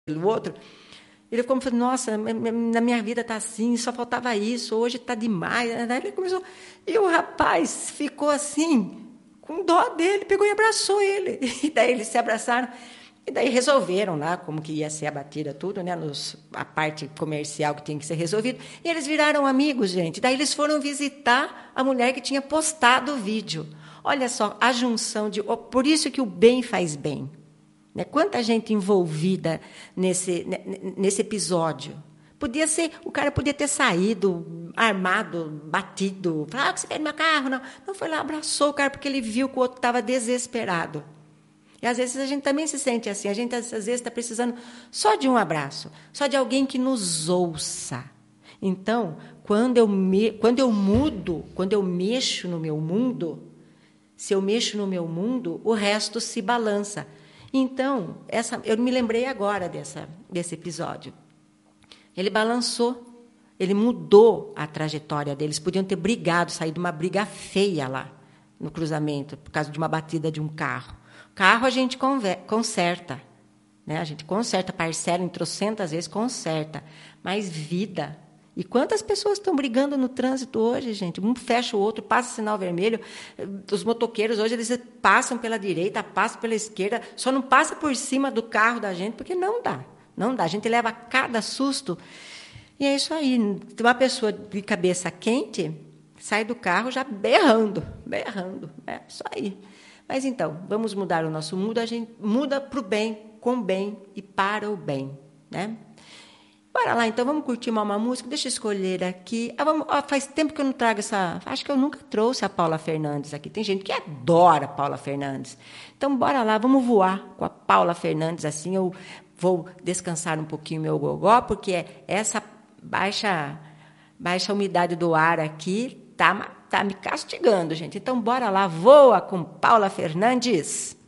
do outro. Ele ficou falando, nossa, na minha vida está assim, só faltava isso, hoje está demais. Daí ele começou, e o rapaz ficou assim, com dó dele, pegou e abraçou ele. E daí eles se abraçaram, e daí resolveram lá como que ia ser a batida, tudo, né, a parte comercial que tinha que ser resolvida. E eles viraram amigos, gente. Daí eles foram visitar a mulher que tinha postado o vídeo. Olha só, a junção de... Por isso que o bem faz bem. Né? Quanta gente envolvida nesse episódio. Podia ser, o cara podia ter saído armado, batido, falar, que você quer no meu carro? Não. Não, foi lá, abraçou o cara, porque ele viu que o outro estava desesperado. E às vezes a gente também se sente assim, a gente às vezes está precisando só de um abraço, só de alguém que nos ouça. Então, quando eu mudo, quando eu mexo no meu mundo, se eu mexo no meu mundo, o resto se balança. Então, eu me lembrei agora desse episódio. Ele balançou, ele mudou a trajetória deles. Podiam ter brigado, saído de uma briga feia lá no cruzamento, por causa de uma batida de um carro. Carro a gente conserta, né? A gente conserta, parcela em trocentas vezes, conserta. Mas vida... E quantas pessoas estão brigando no trânsito hoje, gente? Um fecha o outro, passa sinal vermelho. Os motoqueiros hoje eles passam pela direita, passam pela esquerda, só não passa por cima do carro da gente, porque não dá. Não dá. A gente leva cada susto. E é isso aí. Uma pessoa de cabeça quente sai do carro já berrando. É isso aí. Mas então, vamos mudar o nosso mundo. A gente muda para o bem, com o bem e para o bem, né? Bora lá, então, vamos curtir uma música. Deixa eu escolher aqui. Faz tempo que eu não trago essa... Acho que eu nunca trouxe a Paula Fernandes aqui. Tem gente que adora a Paula Fernandes. Então, bora lá, vamos voar com a Paula Fernandes. Assim, eu vou descansar um pouquinho meu gogó, porque essa baixa umidade do ar aqui tá me castigando, gente. Então, bora lá, voa com Paula Fernandes.